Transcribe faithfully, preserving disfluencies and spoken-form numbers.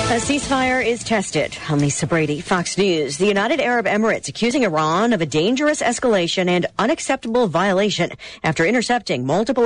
A ceasefire is tested. I'm Lisa Brady, Fox News. The United Arab Emirates accusing Iran of a dangerous escalation and unacceptable violation after intercepting multiple